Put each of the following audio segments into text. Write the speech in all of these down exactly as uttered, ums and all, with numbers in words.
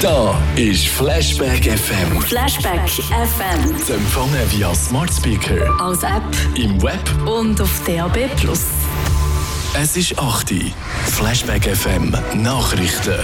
Da ist Flashback F M. Flashback F M. Zu empfangen via Smart Speaker, als App im Web und auf D A B plus. Es ist acht Uhr. Flashback F M Nachrichten.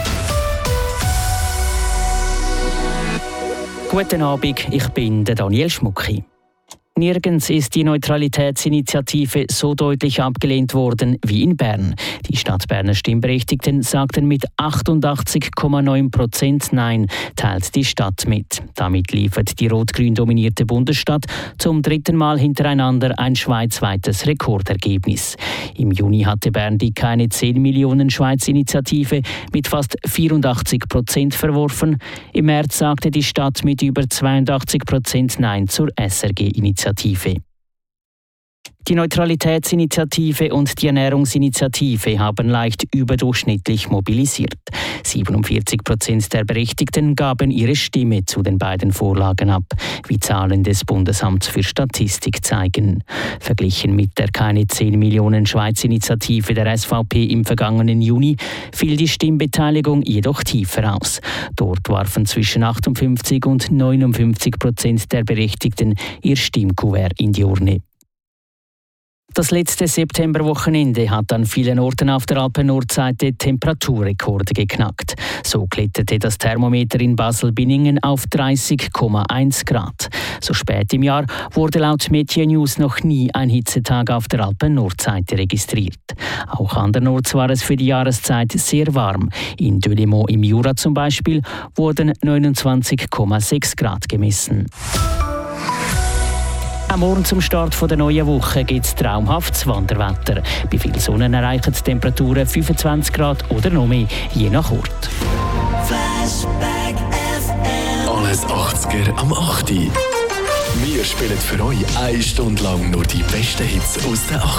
Guten Abend, ich bin der Daniel Schmucki. Nirgends ist die Neutralitätsinitiative so deutlich abgelehnt worden wie in Bern. Die Stadtberner Stimmberechtigten sagten mit achtundachtzig Komma neun Prozent Nein, teilt die Stadt mit. Damit liefert die rot-grün dominierte Bundesstadt zum dritten Mal hintereinander ein schweizweites Rekordergebnis. Im Juni hatte Bern die keine zehn Millionen Schweiz-Initiative mit fast vierundachtzig Prozent verworfen. Im März sagte die Stadt mit über zweiundachtzig Prozent Nein zur S R G-Initiative. Die Neutralitätsinitiative und die Ernährungsinitiative haben leicht überdurchschnittlich mobilisiert. siebenundvierzig Prozent der Berechtigten gaben ihre Stimme zu den beiden Vorlagen ab, wie Zahlen des Bundesamts für Statistik zeigen. Verglichen mit der keine zehn Millionen Schweiz-Initiative der S V P im vergangenen Juni fiel die Stimmbeteiligung jedoch tiefer aus. Dort warfen zwischen achtundfünfzig und neunundfünfzig Prozent der Berechtigten ihr Stimmkuvert in die Urne. Das letzte Septemberwochenende hat an vielen Orten auf der Alpen-Nordseite Temperaturrekorde geknackt. So kletterte das Thermometer in Basel-Binningen auf dreißig Komma eins Grad. So spät im Jahr wurde laut Meteo News noch nie ein Hitzetag auf der Alpen-Nordseite registriert. Auch andernorts war es für die Jahreszeit sehr warm. In Delémont im Jura zum Beispiel wurden neunundzwanzig Komma sechs Grad gemessen. Am Morgen zum Start der neuen Woche gibt es traumhaftes Wanderwetter. Bei viel Sonne erreichen die Temperaturen fünfundzwanzig Grad oder noch mehr, je nach Ort. Flashback F M. Alles achtziger am acht Uhr. Wir spielen für euch eine Stunde lang nur die besten Hits aus den achtziger.